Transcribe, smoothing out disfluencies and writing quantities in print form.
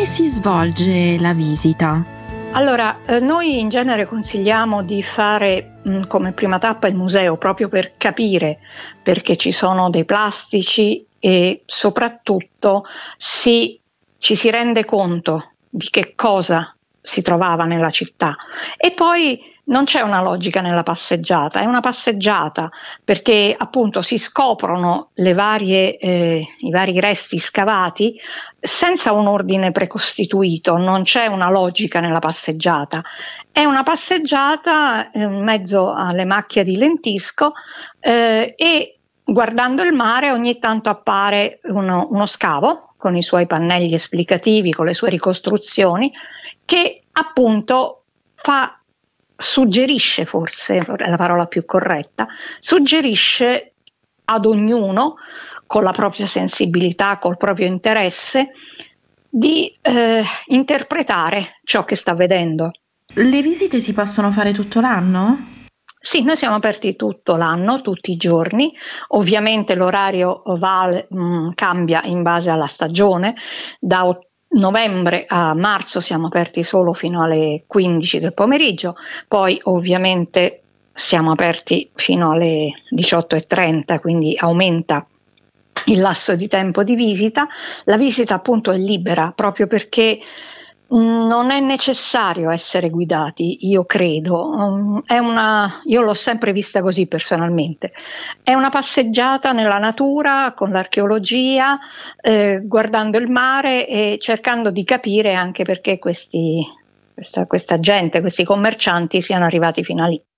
si svolge la visita? Allora, noi in genere consigliamo di fare come prima tappa il museo, proprio per capire perché ci sono dei plastici e soprattutto ci si rende conto di che cosa si trovava nella città. E poi non c'è una logica nella passeggiata, è una passeggiata perché appunto si scoprono i vari resti scavati senza un ordine precostituito, non c'è una logica nella passeggiata. È una passeggiata in mezzo alle macchie di lentisco e guardando il mare ogni tanto appare uno scavo con i suoi pannelli esplicativi, con le sue ricostruzioni, che appunto suggerisce, forse è la parola più corretta, suggerisce ad ognuno, con la propria sensibilità, col proprio interesse, di interpretare ciò che sta vedendo. Le visite si possono fare tutto l'anno? Sì, noi siamo aperti tutto l'anno, tutti i giorni, ovviamente l'orario cambia in base alla stagione, da novembre a marzo siamo aperti solo fino alle 15 del pomeriggio, poi ovviamente siamo aperti fino alle 18:30, quindi aumenta il lasso di tempo di visita. La visita appunto è libera proprio perché non è necessario essere guidati, io credo. Io l'ho sempre vista così personalmente. È una passeggiata nella natura, con l'archeologia, guardando il mare e cercando di capire anche perché questa gente, questi commercianti siano arrivati fino a lì.